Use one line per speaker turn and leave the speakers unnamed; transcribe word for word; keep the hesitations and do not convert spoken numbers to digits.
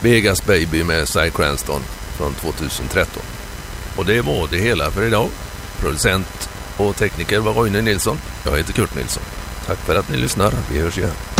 Vegas Baby med Cy Cranston från tjugohundratretton. Och det var det hela för idag. Producent och tekniker var Roine Nilsson. Jag heter Kurt Nilsson. Tack för att ni lyssnar. Vi hörs igen.